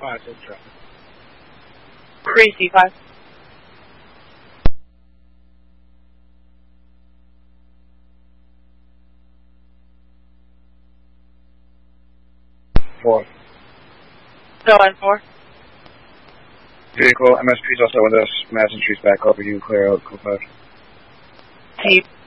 5, take traffic. 3 C5. Four. Still in 4. Vehicle, MSP's also with us. Madison Street's back over. You clear out, code 5. Keep.